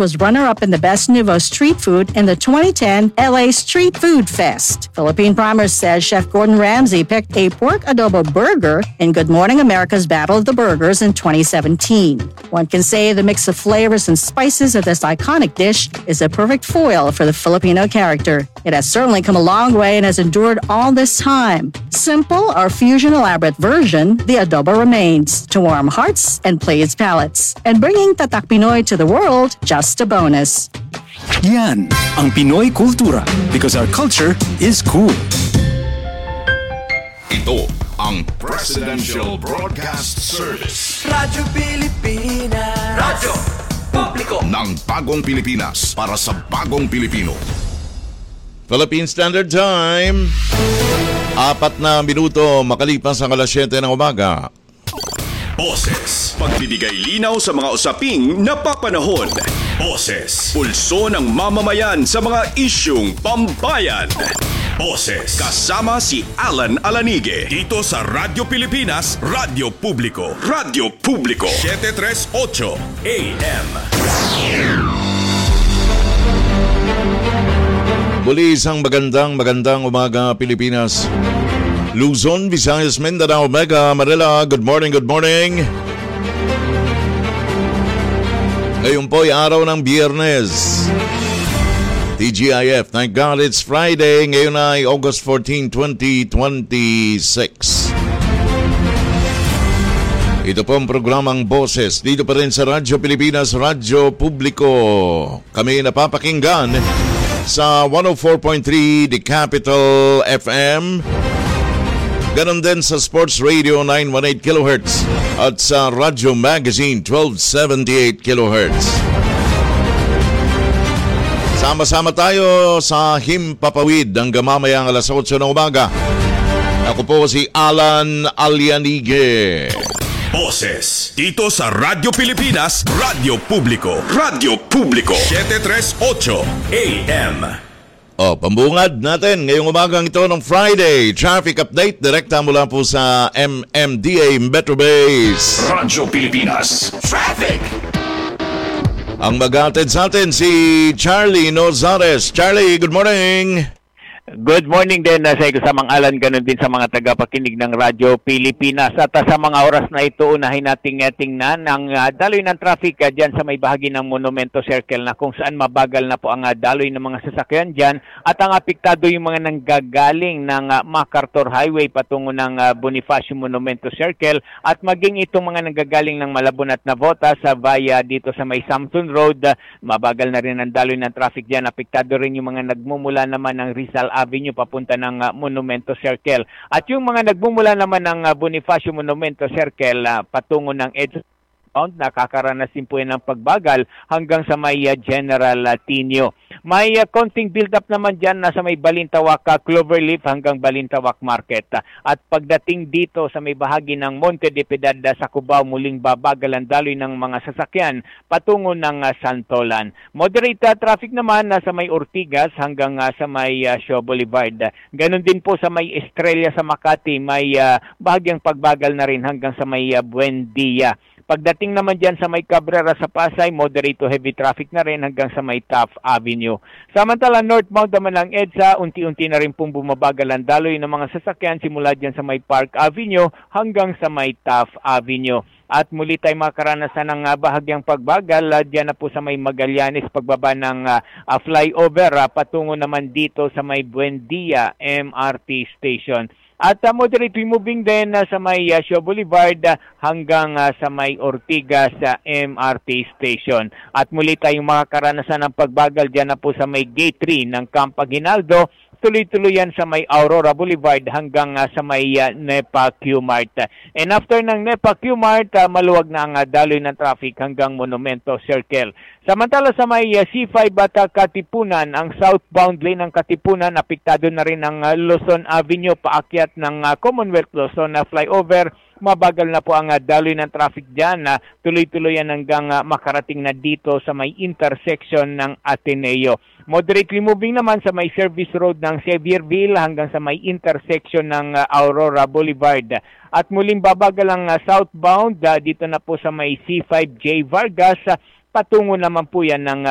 was runner-up in the Best Nouveau Street Food in the 2010 LA Street Food Fest. Philippine Primer says Chef Gordon Ramsay picked a pork adobo burger in Good Morning America's Battle of the Burgers in 2017. One can say the mix of flavors and spices of this iconic dish is a perfect foil for the Filipino character. It has certainly come a long way and has endured all this time. Simple or fusion elaborate version, the adobo remains to warm hearts and please palates. And bringing Tatak Pinoy to the world, just a bonus. Yan ang Pinoy kultura because our culture is cool. Ito ang Presidential Broadcast Service. Radyo Pilipinas. Radyo Publiko ng bagong Pilipinas para sa bagong Pilipino. Philippine Standard Time. 4 na minuto makalipas ang alas 7 ng umaga. Boses. Pagbibigay linaw sa mga usaping napapanahon. Boses. Pulso ng mamamayan sa mga isyung pambayan. Boses. Kasama si Alan Alanige. Dito sa Radyo Pilipinas, Radyo Publiko. Radyo Publiko. 738 AM. Muli isang magandang umaga Pilipinas. Luzon, Visayas, Mindanao, Mega, Manila, good morning. Ngayon po ay araw ng Biyernes. TGIF, thank God it's Friday. Ngayon ay August 14, 2026. Ito po ang programang Boses. Dito pa rin sa Radyo Pilipinas, Radyo Publiko. Kami napapakinggan sa 104.3 The Capital FM. Ganon din sa Sports Radio 918 kHz at sa Radyo Magazine 1278 kHz. Sama-sama tayo sa Himpapawid hanggang mamayang alas 8 ng umaga. Ako po si Alan Alianige. Boses. Dito sa Radyo Pilipinas, Radyo Publiko. Radyo Publiko. 738 AM. Pambungad natin ngayong umagang ito ng Friday. Traffic update direkta mula po sa MMDA Metro Base. Radyo Pilipinas Traffic. Ang mag-atid sa atin si Charlie Nozares. Charlie, good morning. Good morning din sa kasamang Alan, ganun din sa mga tagapakinig ng Radyo Pilipinas. At sa mga oras na ito, unahin nating tingnan ang daloy ng traffic dyan sa may bahagi ng Monumento Circle na kung saan mabagal na po ang daloy ng mga sasakyan dyan at ang apektado yung mga nanggagaling ng MacArthur Highway patungo ng Bonifacio Monumento Circle at maging itong mga nanggagaling ng Malabon at Navotas sa via dito sa may Samson Road. Mabagal na rin ang daloy ng traffic dyan. Apektado rin yung mga nagmumula naman ng Rizal Avenue papunta ng Monumento Circle. At yung mga nagmumula naman ng Bonifacio Monumento Circle patungo ng EDSA, nakakaranasin po yan ng pagbagal hanggang sa may General Tinio. May konting build-up naman dyan na sa may Balintawak, Cloverleaf hanggang Balintawak Market. At pagdating dito sa may bahagi ng Monte de Piedad sa Cubao, muling babagal ang daloy ng mga sasakyan patungo ng Santolan. Moderate traffic naman sa may Ortigas hanggang sa may Shaw Boulevard. Ganon din po sa may Estrella sa Makati, may bahagyang pagbagal na rin hanggang sa may Buendia. Pagdating naman dyan sa may Cabrera sa Pasay, moderate to heavy traffic na rin hanggang sa may Taft Avenue. Samantala, northbound naman ng EDSA, unti-unti na rin pong bumabagal ang daloy ng mga sasakyan simula dyan sa may Park Avenue hanggang sa may Taft Avenue. At muli tayo makaranasan ng bahagyang pagbagal dyan na po sa may Magallanes pagbaba ng flyover patungo naman dito sa may Buendia MRT Station. At moderate moving din sa may Shaw Boulevard hanggang sa may Ortigas MRT Station. At muli tayong makakaranasan ng pagbagal dyan na po sa may Gate 3 ng Camp Aguinaldo. Tuloy-tuloy yan sa may Aurora Boulevard hanggang sa may NEPA Q-Mart. And after ng NEPA Q-Mart, maluwag na ang daloy ng traffic hanggang Monumento Circle. Samantala sa may C5 at Katipunan, ang southbound lane ng Katipunan, apektado na rin ang Luzon Avenue paakyat ng Commonwealth Luzon flyover. Mabagal na po ang daloy ng traffic dyan. Tuloy-tuloy yan hanggang makarating na dito sa may intersection ng Ateneo. Moderately moving naman sa may service road ng Xavierville hanggang sa may intersection ng Aurora Boulevard. At muling babagal ang southbound dito na po sa may C5 J. Vargas. Patungo naman po yan ng